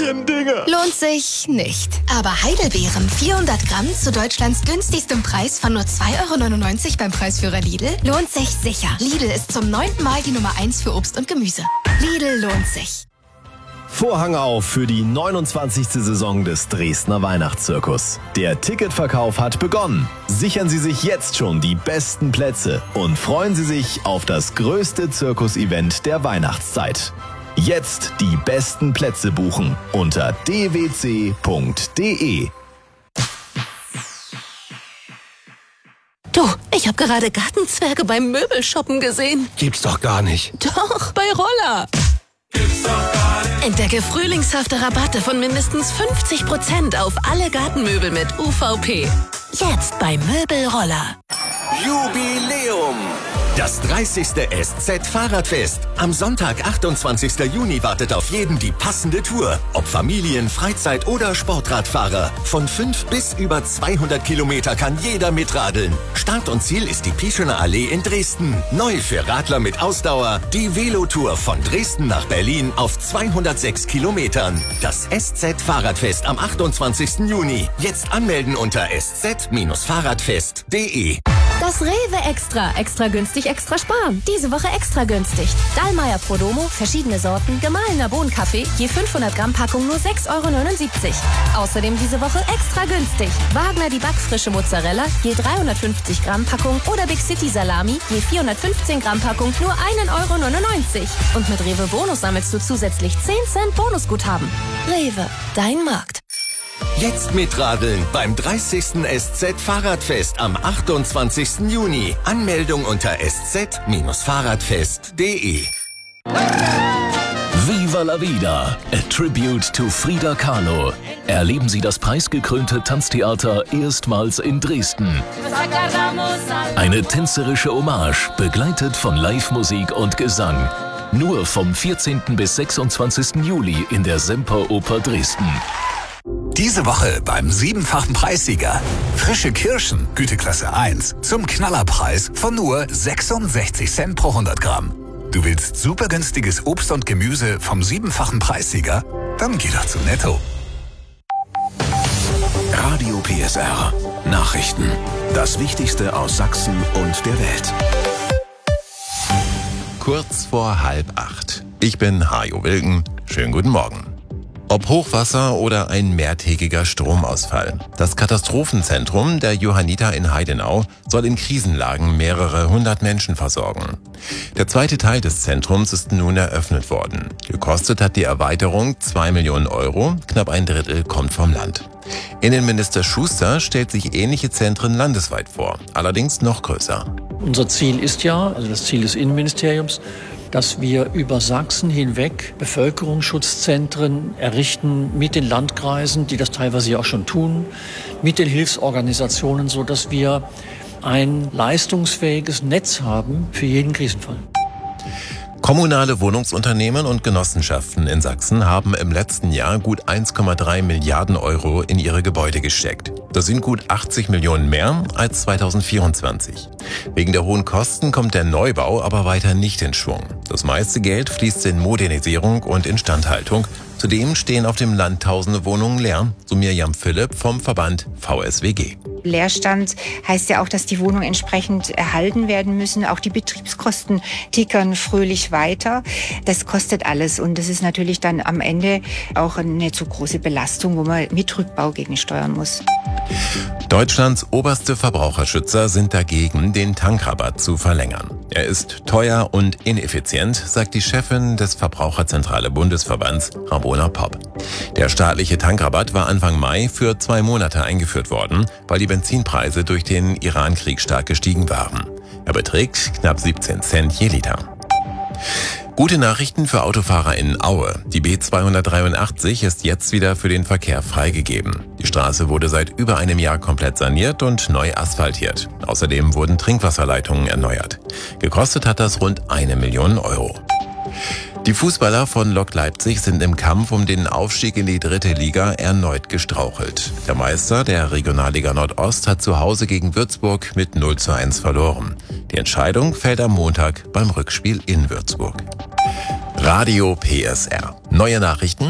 Märchendinge. Lohnt sich nicht. Aber Heidelbeeren 400 Gramm zu Deutschlands günstigstem Preis von nur 2,99 € beim Preisführer Lidl lohnt sich sicher. Lidl ist zum 9. Mal die Nummer 1 für Obst und Gemüse. Lidl lohnt sich. Vorhang auf für die 29. Saison des Dresdner Weihnachtszirkus. Der Ticketverkauf hat begonnen. Sichern Sie sich jetzt schon die besten Plätze und freuen Sie sich auf das größte Zirkusevent der Weihnachtszeit. Jetzt die besten Plätze buchen unter dwc.de. Du, ich habe gerade Gartenzwerge beim Möbelshoppen gesehen. Gibt's doch gar nicht. Doch, bei Roller. Gibt's doch gar nicht. Entdecke frühlingshafte Rabatte von mindestens 50% auf alle Gartenmöbel mit UVP. Jetzt bei Möbelroller. Jubiläum! Das 30. SZ-Fahrradfest. Am Sonntag, 28. Juni, wartet auf jeden die passende Tour. Ob Familien-, Freizeit- oder Sportradfahrer. Von 5 bis über 200 Kilometer kann jeder mitradeln. Start und Ziel ist die Pischener Allee in Dresden. Neu für Radler mit Ausdauer, die Velotour von Dresden nach Berlin auf 206 Kilometern. Das SZ-Fahrradfest am 28. Juni. Jetzt anmelden unter sz-fahrradfest.de. Das Rewe Extra. Extra günstig, extra sparen. Diese Woche extra günstig. Dallmayr Prodomo, verschiedene Sorten, gemahlener Bohnenkaffee, je 500 Gramm Packung nur 6,79 €. Außerdem diese Woche extra günstig. Wagner die backfrische Mozzarella, je 350 Gramm Packung oder Big City Salami, je 415 Gramm Packung nur 1,99 €. Und mit Rewe Bonus sammelst du zusätzlich 10 Cent Bonusguthaben. Rewe, dein Markt. Jetzt mitradeln beim 30. SZ-Fahrradfest am 28. Juni. Anmeldung unter sz-fahrradfest.de. Viva la Vida, a tribute to Frida Kahlo. Erleben Sie das preisgekrönte Tanztheater erstmals in Dresden. Eine tänzerische Hommage, begleitet von Live-Musik und Gesang. Nur vom 14. bis 26. Juli in der Semperoper Dresden. Diese Woche beim 7-fachen Preissieger. Frische Kirschen, Güteklasse 1, zum Knallerpreis von nur 66 Cent pro 100 Gramm. Du willst super günstiges Obst und Gemüse vom 7-fachen Preissieger? Dann geh doch zu Netto. Radio PSR. Nachrichten. Das Wichtigste aus Sachsen und der Welt. Kurz vor 7:30. Ich bin Hajo Wilken. Schönen guten Morgen. Ob Hochwasser oder ein mehrtägiger Stromausfall. Das Katastrophenzentrum der Johanniter in Heidenau soll in Krisenlagen mehrere 100 Menschen versorgen. Der zweite Teil des Zentrums ist nun eröffnet worden. Gekostet hat die Erweiterung 2 Millionen €, knapp ein Drittel kommt vom Land. Innenminister Schuster stellt sich ähnliche Zentren landesweit vor, allerdings noch größer. Unser Ziel ist ja, also das Ziel des Innenministeriums, dass wir über Sachsen hinweg Bevölkerungsschutzzentren errichten mit den Landkreisen, die das teilweise ja auch schon tun, mit den Hilfsorganisationen, sodass wir ein leistungsfähiges Netz haben für jeden Krisenfall. Kommunale Wohnungsunternehmen und Genossenschaften in Sachsen haben im letzten Jahr gut 1,3 Milliarden € in ihre Gebäude gesteckt. Das sind gut 80 Millionen mehr als 2024. Wegen der hohen Kosten kommt der Neubau aber weiter nicht in Schwung. Das meiste Geld fließt in Modernisierung und Instandhaltung. Zudem stehen auf dem Land tausende Wohnungen leer, so Mirjam Philipp vom Verband VSWG. Leerstand heißt ja auch, dass die Wohnungen entsprechend erhalten werden müssen. Auch die Betriebskosten tickern fröhlich weiter. Das kostet alles und das ist natürlich dann am Ende auch eine zu große Belastung, wo man mit Rückbau gegensteuern muss. Deutschlands oberste Verbraucherschützer sind dagegen, den Tankrabatt zu verlängern. Er ist teuer und ineffizient, sagt die Chefin des Verbraucherzentrale Bundesverbands, Ramona Popp. Der staatliche Tankrabatt war Anfang Mai für 2 Monate eingeführt worden, weil die Benzinpreise durch den Iran-Krieg stark gestiegen waren. Er beträgt knapp 17 Cent je Liter. Gute Nachrichten für Autofahrer in Aue. Die B283 ist jetzt wieder für den Verkehr freigegeben. Die Straße wurde seit über einem Jahr komplett saniert und neu asphaltiert. Außerdem wurden Trinkwasserleitungen erneuert. Gekostet hat das rund 1 Million €. Die Fußballer von Lok Leipzig sind im Kampf um den Aufstieg in die 3. Liga erneut gestrauchelt. Der Meister der Regionalliga Nordost hat zu Hause gegen Würzburg mit 0:1 verloren. Die Entscheidung fällt am Montag beim Rückspiel in Würzburg. Radio PSR. Neue Nachrichten